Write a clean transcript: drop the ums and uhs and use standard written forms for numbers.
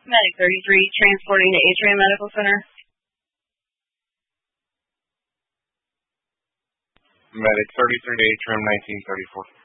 Medic 33, transporting to Atrium Medical Center. Medic 33 to Atrium 1934.